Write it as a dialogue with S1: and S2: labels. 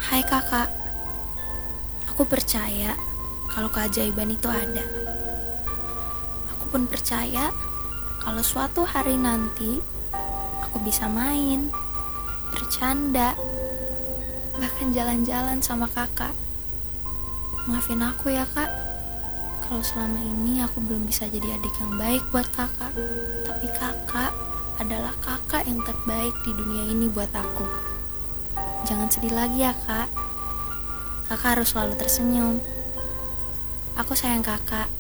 S1: Hai kakak, aku percaya kalau keajaiban itu ada. Aku pun percaya kalau suatu hari nanti aku bisa main, bercanda, bahkan jalan-jalan sama kakak. Maafin aku ya kak, kalau selama ini aku belum bisa jadi adik yang baik buat kakak. Tapi kakak adalah kakak yang terbaik di dunia ini buat aku. Jangan sedih lagi ya kak. Kakak harus selalu tersenyum. Aku sayang kakak.